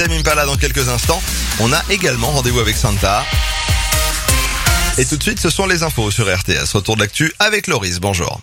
Tame Impala dans quelques instants. On a également rendez-vous avec Santa. Et tout de suite, ce sont les infos sur RTS. Retour de l'actu avec Loris. Bonjour.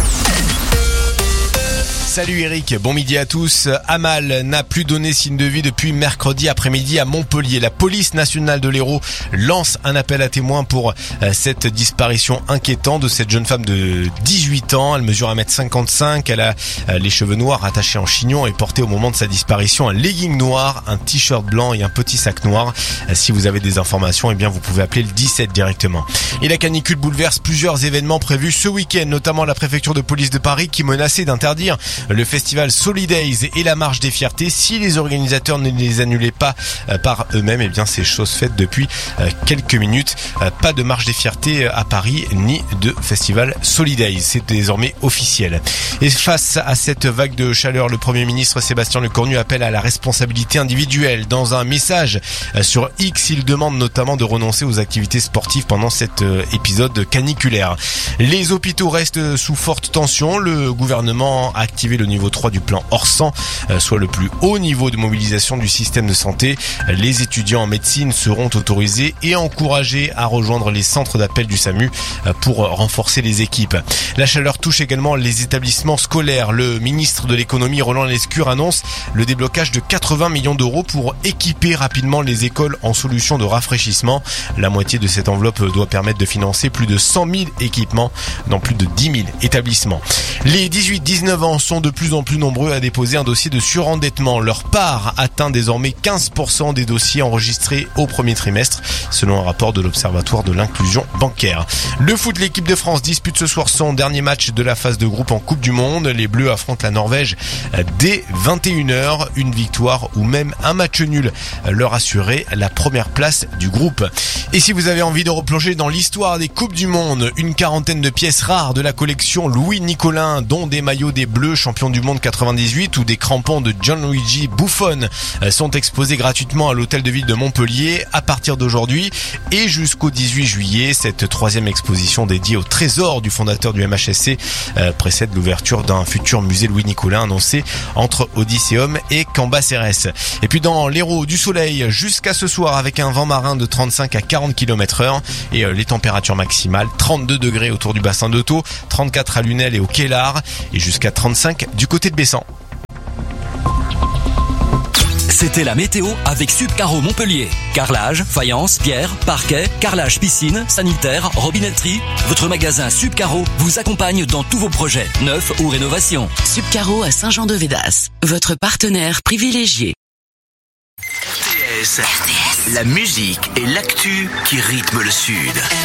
Salut Eric, bon midi à tous. Amal n'a plus donné signe de vie depuis mercredi après-midi à Montpellier. La police nationale de l'Hérault lance un appel à témoins pour cette disparition inquiétante de cette jeune femme de 18 ans. Elle mesure 1m55, elle a les cheveux noirs attachés en chignon et portait au moment de sa disparition un legging noir, un t-shirt blanc et un petit sac noir. Si vous avez des informations, vous pouvez appeler le 17 directement. Et la canicule bouleverse plusieurs événements prévus ce week-end, notamment la préfecture de police de Paris qui menaçait d'interdire le festival Solidays et la marche des fiertés si les organisateurs ne les annulaient pas par eux-mêmes. C'est chose faite depuis quelques minutes. Pas de marche des fiertés à Paris ni de festival Solidays. C'est désormais officiel. Et face à cette vague de chaleur, le Premier ministre Sébastien Lecornu appelle à la responsabilité individuelle. Dans un message sur X, il demande notamment de renoncer aux activités sportives pendant cet épisode caniculaire. Les hôpitaux restent sous forte tension. Le gouvernement a activé le niveau 3 du plan Orsan, soit le plus haut niveau de mobilisation du système de santé. Les étudiants en médecine seront autorisés et encouragés à rejoindre les centres d'appel du SAMU pour renforcer les équipes. La chaleur touche également les établissements scolaires. Le ministre de l'économie Roland Lescure annonce le déblocage de 80 millions d'euros pour équiper rapidement les écoles en solutions de rafraîchissement. La moitié de cette enveloppe doit permettre de financer plus de 100 000 équipements dans plus de 10 000 établissements. Les 18-19 ans sont de plus en plus nombreux à déposer un dossier de surendettement. Leur part atteint désormais 15% des dossiers enregistrés au premier trimestre, selon un rapport de l'Observatoire de l'inclusion bancaire. Le foot, l'équipe de France dispute ce soir son dernier match de la phase de groupe en Coupe du Monde. Les Bleus affrontent la Norvège dès 21h. Une victoire ou même un match nul leur assurait la première place du groupe. Et si vous avez envie de replonger dans l'histoire des Coupes du Monde, une quarantaine de pièces rares de la collection Louis Nicolin, dont des maillots des Bleus champions du monde 98 ou des crampons de Gianluigi Buffon sont exposés gratuitement à l'hôtel de ville de Montpellier à partir d'aujourd'hui et jusqu'au 18 juillet. Cette troisième exposition dédiée au trésor du fondateur du MHSC précède l'ouverture d'un futur musée Louis Nicolin annoncé entre Odysseum et Cambacérès. Et puis dans l'Hérault, du soleil jusqu'à ce soir avec un vent marin de 35 à 40 km/h et les températures maximales 32 degrés autour du bassin d'Auto, 34 à Lunel et au Quélard et jusqu'à 35 du côté de Bessan. C'était la météo avec Subcaro Montpellier. Carrelage, faïence, pierre, parquet, carrelage piscine, sanitaire, robinetterie. Votre magasin Subcaro vous accompagne dans tous vos projets, neufs ou rénovations. Subcaro à Saint-Jean-de-Védas, votre partenaire privilégié. RTS, la musique et l'actu qui rythment le Sud.